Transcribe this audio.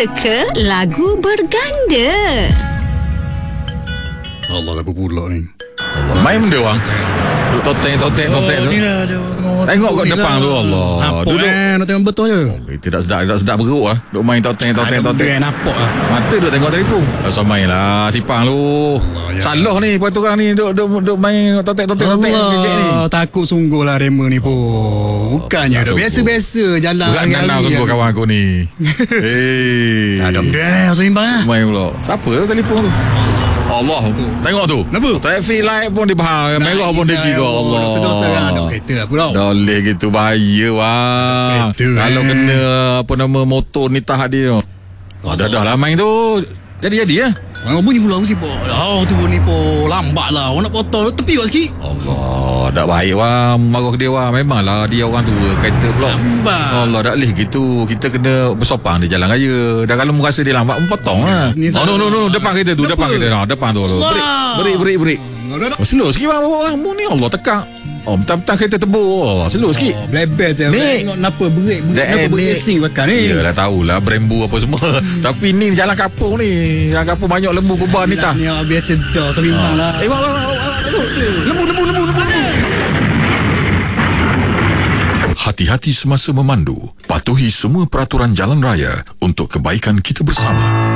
teka lagu berganda. Allah, apa pula ni? Main dia orang. Totek tu. Ni lah dia Tengok kat depan tu, Allah. Nampak Duduk. nak tengok betul je. Tidak sedap beruk lah. Duk main totek. Nampak lah. Mata duk tengok telefon. Asal main lah sipang lu. ya. Salah ni peraturan ni duk main totek kejek ni. Allah, takut sungguh lah Rema ni pun. Bukannya dah biasa-biasa jalan Berat nanau sungguh kawan aku ni. Ada benda lah seimbang lah. Main pula. Siapa tu telefon tu? Allah. Tengok tu. Kenapa? Traffic light pun dibahar. Merah pun dia kira. Allah. Sedar sekarang ada kereta lah pula. Doleh gitu bahaya wah. Kalau kena apa nama motor ni tahap dia. Dah lah main tu. Jadi ya. Orang bunyi pula mesti pun. Oh tu ni pun lambat lah. Orang nak potong tepi kat sikit. Allah, tak baik wah. Marah dia wah. Memanglah dia orang tua kereta pula. Lambat. Allah, tak boleh gitu. Kita kena bersopang di jalan raya. Dan kalau merasa dia lambat, potong lah. No. Depan kereta tu. Depan kereta. Depan tu. Break. Slow sikit bang. Mu ni Allah tekak. Oh, mentang-mentang kereta tebur. Oh, slow sikit. Blebet je. Tengok kenapa berasing bakar ni. Yalah tahulah Brembo apa semua. Tapi ni jalan kapur ni. Jalan kapur banyak lembu kubar ni tah. Ni biasa dah seimbang lah. Lembu. Hati-hati semasa memandu. Patuhi semua peraturan jalan raya untuk kebaikan kita bersama.